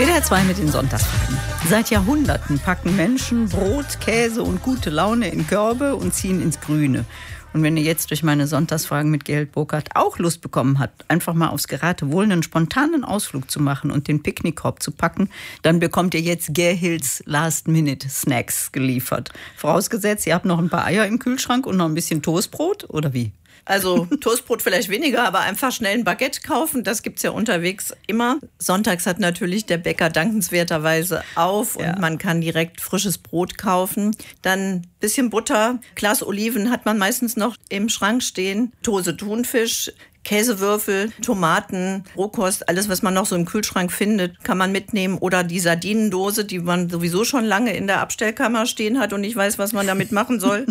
WDR 2 mit den Sonntagsfragen. Seit Jahrhunderten packen Menschen Brot, Käse und gute Laune in Körbe und ziehen ins Grüne. Und wenn ihr jetzt durch meine Sonntagsfragen mit Gerhild Burkhardt auch Lust bekommen habt, einfach mal aufs Geratewohl einen spontanen Ausflug zu machen und den Picknickkorb zu packen, dann bekommt ihr jetzt Gerhilds Last-Minute-Snacks geliefert. Vorausgesetzt, ihr habt noch ein paar Eier im Kühlschrank und noch ein bisschen Toastbrot, oder wie? Also Toastbrot vielleicht weniger, aber einfach schnell ein Baguette kaufen, das gibt's ja unterwegs immer. Sonntags hat natürlich der Bäcker dankenswerterweise auf und man kann direkt frisches Brot kaufen. Dann ein bisschen Butter, Glas Oliven hat man meistens noch im Schrank stehen, Dose Thunfisch, Käsewürfel, Tomaten, Rohkost, alles, was man noch so im Kühlschrank findet, kann man mitnehmen. Oder die Sardinendose, die man sowieso schon lange in der Abstellkammer stehen hat und nicht weiß, was man damit machen soll.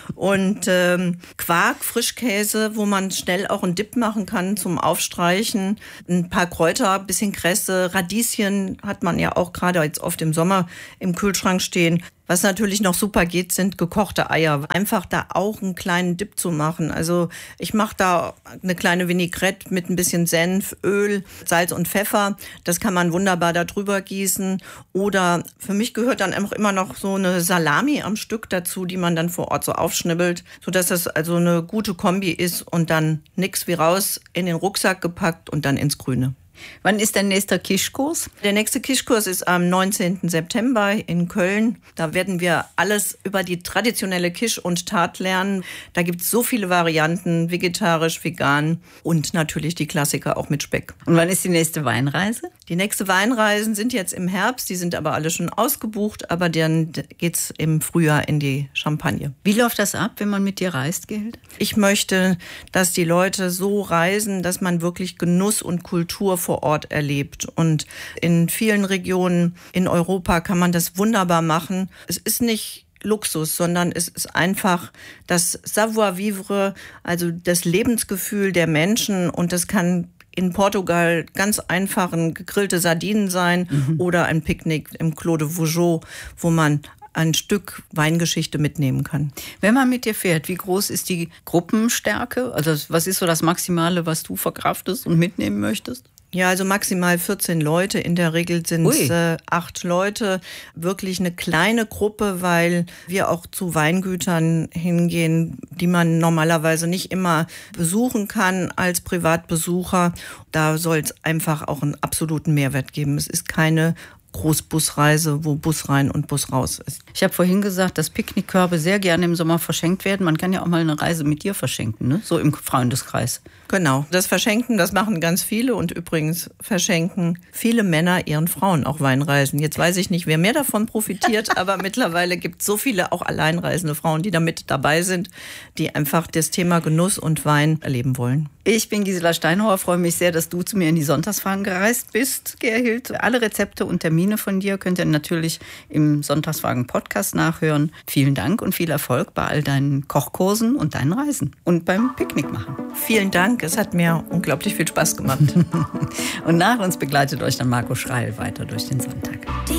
Und Quark, Frischkäse, wo man schnell auch einen Dip machen kann zum Aufstreichen. Ein paar Kräuter, bisschen Kresse, Radieschen hat man ja auch gerade jetzt oft im Sommer im Kühlschrank stehen. Was natürlich noch super geht, sind gekochte Eier. Einfach da auch einen kleinen Dip zu machen. Also ich mache da eine kleine Vinaigrette mit ein bisschen Senf, Öl, Salz und Pfeffer. Das kann man wunderbar da drüber gießen. Oder für mich gehört dann einfach immer noch so eine Salami am Stück dazu, die man dann vor Ort so aufschnibbelt, sodass das also eine gute Kombi ist und dann nix wie raus in den Rucksack gepackt und dann ins Grüne. Wann ist der nächste Kischkurs? Der nächste Kischkurs ist am 19. September in Köln. Da werden wir alles über die traditionelle Kisch und Tart lernen. Da gibt es so viele Varianten, vegetarisch, vegan und natürlich die Klassiker auch mit Speck. Und wann ist die nächste Weinreise? Die nächste Weinreisen sind jetzt im Herbst, die sind aber alle schon ausgebucht, aber dann geht's im Frühjahr in die Champagne. Wie läuft das ab, wenn man mit dir reist, Gerhild? Ich möchte, dass die Leute so reisen, dass man wirklich Genuss und Kultur vor Ort erlebt. Und in vielen Regionen in Europa kann man das wunderbar machen. Es ist nicht Luxus, sondern es ist einfach das Savoir-vivre, also das Lebensgefühl der Menschen. Und das kann in Portugal ganz einfach ein gegrillte Sardinen sein oder ein Picknick im Clos de Vougeot, wo man ein Stück Weingeschichte mitnehmen kann. Wenn man mit dir fährt, wie groß ist die Gruppenstärke? Also was ist so das Maximale, was du verkraftest und mitnehmen möchtest? Ja, also maximal 14 Leute. In der Regel sind es 8 Leute. Wirklich eine kleine Gruppe, weil wir auch zu Weingütern hingehen, die man normalerweise nicht immer besuchen kann als Privatbesucher. Da soll es einfach auch einen absoluten Mehrwert geben. Es ist keine Großbusreise, wo Bus rein und Bus raus ist. Ich habe vorhin gesagt, dass Picknickkörbe sehr gerne im Sommer verschenkt werden. Man kann ja auch mal eine Reise mit dir verschenken, ne? So im Freundeskreis. Genau, das Verschenken, das machen ganz viele und übrigens verschenken viele Männer ihren Frauen auch Weinreisen. Jetzt weiß ich nicht, wer mehr davon profitiert, aber mittlerweile gibt es so viele auch alleinreisende Frauen, die da mit dabei sind, die einfach das Thema Genuss und Wein erleben wollen. Ich bin Gisela Steinhauer, freue mich sehr, dass du zu mir in die Sonntagsfragen gereist bist, Gerhild. Alle Rezepte und Termine von dir könnt ihr natürlich im Sonntagsfragen-Podcast nachhören. Vielen Dank und viel Erfolg bei all deinen Kochkursen und deinen Reisen und beim Picknick machen. Vielen Dank, es hat mir unglaublich viel Spaß gemacht. Und nach uns begleitet euch dann Marco Schreil weiter durch den Sonntag.